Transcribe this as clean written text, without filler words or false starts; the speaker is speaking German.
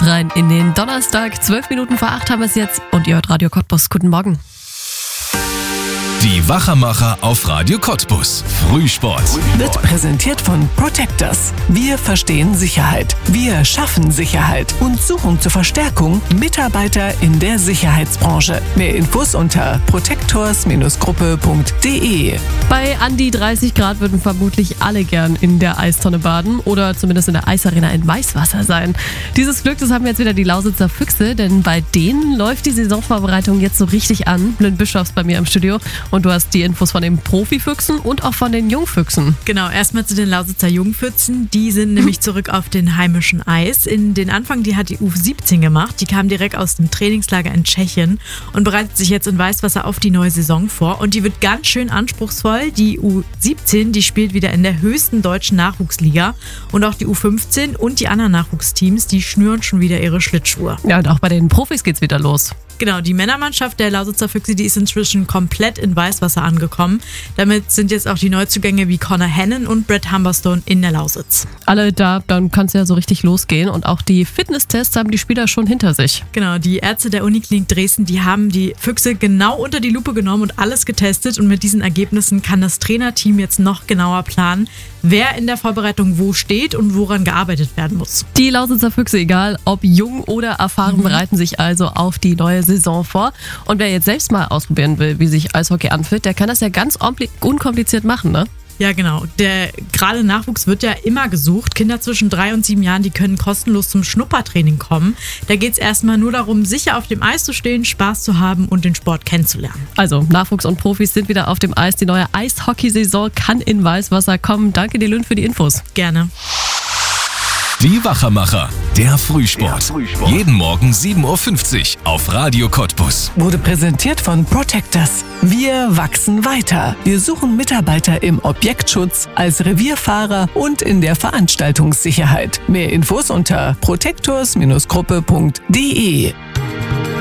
rein in den Donnerstag. 12 Minuten vor 8 haben wir es jetzt und ihr hört Radio Cottbus. Guten Morgen. Die Wachermacher auf Radio Cottbus. Frühsport. Wird präsentiert von Protectors. Wir verstehen Sicherheit. Wir schaffen Sicherheit und suchen zur Verstärkung Mitarbeiter in der Sicherheitsbranche. Mehr Infos unter protectors-gruppe.de. Bei an die 30 Grad würden vermutlich alle gern in der Eistonne baden oder zumindest in der Eisarena in Weißwasser sein. Dieses Glück, das haben jetzt wieder die Lausitzer Füchse, denn bei denen läuft die Saisonvorbereitung jetzt so richtig an. Blind Bischofs bei mir im Studio. Und du hast die Infos von den Profifüchsen und auch von den Jungfüchsen. Genau, erstmal zu den Lausitzer Jungfüchsen. Die sind nämlich zurück auf den heimischen Eis. In den Anfang, die hat die U17 gemacht. Die kam direkt aus dem Trainingslager in Tschechien und bereitet sich jetzt in Weißwasser auf die neue Saison vor. Und die wird ganz schön anspruchsvoll. Die U17, die spielt wieder in der höchsten deutschen Nachwuchsliga. Und auch die U15 und die anderen Nachwuchsteams, die schnüren schon wieder ihre Schlittschuhe. Ja, und auch bei den Profis geht's wieder los. Genau, die Männermannschaft der Lausitzer Füchse, die ist inzwischen komplett in Weißwasser angekommen. Damit sind jetzt auch die Neuzugänge wie Connor Hannon und Brett Humberstone in der Lausitz. Alle da, dann kann es ja so richtig losgehen. Und auch die Fitnesstests haben die Spieler schon hinter sich. Genau, die Ärzte der Uniklinik Dresden, die haben die Füchse genau unter die Lupe genommen und alles getestet. Und mit diesen Ergebnissen kann das Trainerteam jetzt noch genauer planen, wer in der Vorbereitung wo steht und woran gearbeitet werden muss. Die Lausitzer Füchse, egal ob jung oder erfahren, bereiten sich also auf die neue Saison vor. Und wer jetzt selbst mal ausprobieren will, wie sich Eishockey anfühlt, der kann das ja ganz unkompliziert machen, ne? Ja, genau. Der gerade Nachwuchs wird ja immer gesucht. Kinder zwischen 3 und 7 Jahren, die können kostenlos zum Schnuppertraining kommen. Da geht es erstmal nur darum, sicher auf dem Eis zu stehen, Spaß zu haben und den Sport kennenzulernen. Also Nachwuchs und Profis sind wieder auf dem Eis. Die neue Eishockeysaison kann in Weißwasser kommen. Danke dir, Lynn, für die Infos. Gerne. Die Wachermacher. Der Frühsport. Jeden Morgen 7.50 Uhr auf Radio Cottbus. Wurde präsentiert von Protectors. Wir wachsen weiter. Wir suchen Mitarbeiter im Objektschutz, als Revierfahrer und in der Veranstaltungssicherheit. Mehr Infos unter protectors-gruppe.de.